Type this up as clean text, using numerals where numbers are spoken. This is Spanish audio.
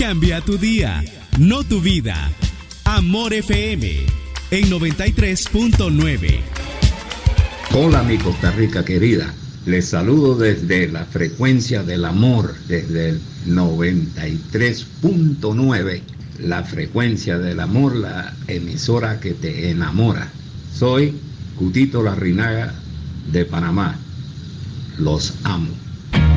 cambia tu día, no tu vida. Amor FM en 93.9. Hola mi Costa Rica querida, les saludo desde la frecuencia del amor, desde el 93.9, la frecuencia del amor, la emisora que te enamora. Soy Cutito Larrinaga de Panamá, los amo.